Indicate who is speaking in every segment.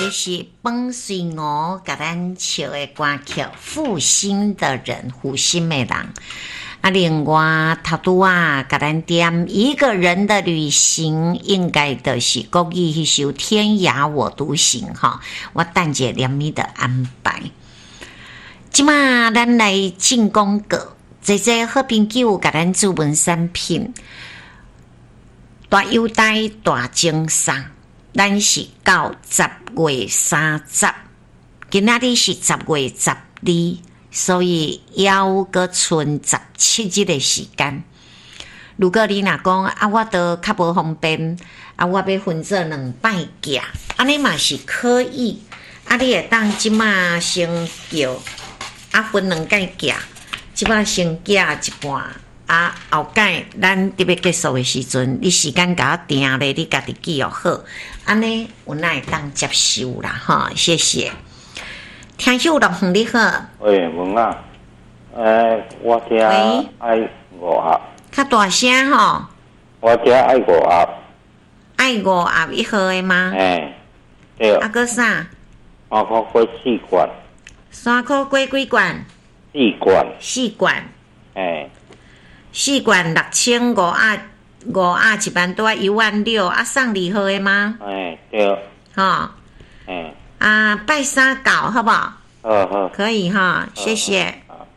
Speaker 1: 这是本随我甲咱唱的歌曲《负心的人》，负心的人。另外头拄啊，甲咱点一个人的旅行，应该就是国语迄首《天涯我独行》哈。我等者连咪的安排。即马咱来进广告，这好朋友甲咱注文产品，大优待大精送。咱是到10月30，今仔日是10月12，所以还阁剩17日的时间。如果你若讲啊，我都较无方便，啊，我要分做2摆寄，安尼嘛是可以。啊，你会当即马先叫，啊分2摆寄，即马先寄一半。啊，后盖咱特别结束的时阵，你时间甲我定咧，你家己记录好，安尼有哪会当接受啦？哈，谢谢。听友老兄你好，
Speaker 2: 喂，文啊，我听爱五盒，
Speaker 1: 较大声吼。
Speaker 2: 我听爱五盒，
Speaker 1: 爱5盒1盒的吗？
Speaker 2: 对。
Speaker 1: 啊，搁啥
Speaker 2: 3块过4罐
Speaker 1: ？3块过几罐
Speaker 2: ？4罐。
Speaker 1: 4罐。4罐6500啊，5盒一万多，16000啊，送2盒的吗？
Speaker 2: 对。
Speaker 1: 吼。啊，拜3搞好不好？
Speaker 2: 好。
Speaker 1: 可以哈，谢谢。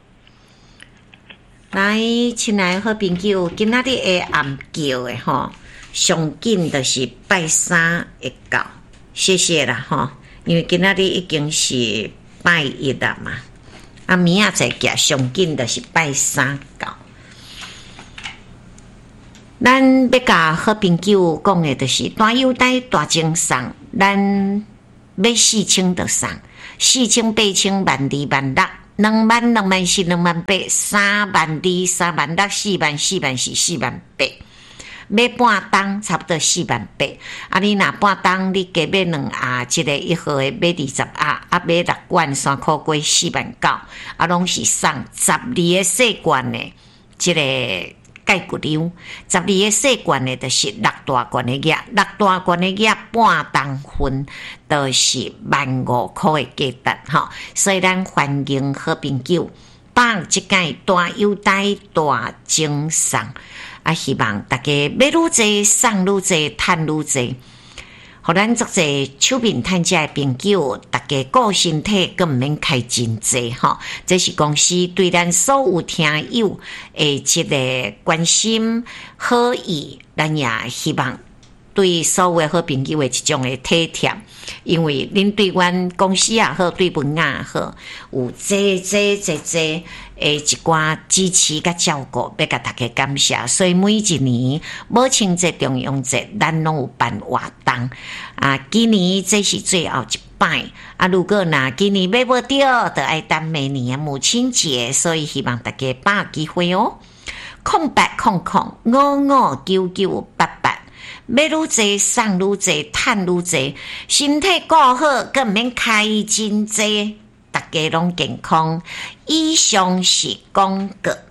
Speaker 1: 来，亲爱的好朋友，今仔日会暗叫的吼，上紧就是拜3会到，谢谢啦吼，因为今仔日已经是拜1啦嘛，啊，明仔载寄上紧就是拜3到。咱要甲好朋友讲的就是大优待大精送，咱要4000就送，4000、8000、12000、16000、20000、24000、28000、32000、36000、40000、44000、48000，买半当差不多48000。啊，你若半当你加买2盒，一个1盒的买20盒，啊买6罐3块过49000，啊拢是送12个细罐的，这个。钙骨瘤，12个细罐的，就是6大罐的药，6大罐的药半当分，都是15000块的价值哈。所以咱欢迎好朋友把这个大优待大精送，啊，希望大家买愈多送愈多，赚愈多。互咱足侪手面趁食的朋友，大家顾身体，更毋免开真济吼。这是公司对咱所有听友的一个关心好意，咱也希望对所有的好朋友的一种的体贴，因为恁对阮公司也好，对文雅也好，有这的一寡支持甲照顾，要甲大家感谢。所以每一年母亲节、重阳节，咱拢有办活动啊。今年这是最后一摆啊，如果若今年买不到，就要等明年的母亲节。所以希望大家把握机会哦。0800559988，买愈多送愈多，赚愈多，身体顾好，更毋免开真济。大家拢健康。以上是广告。